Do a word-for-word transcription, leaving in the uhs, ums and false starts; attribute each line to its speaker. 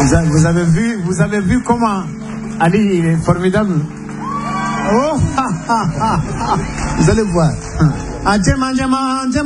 Speaker 1: Vous avez vu, vous avez vu comment Ali il est formidable. Oh, vous allez voir.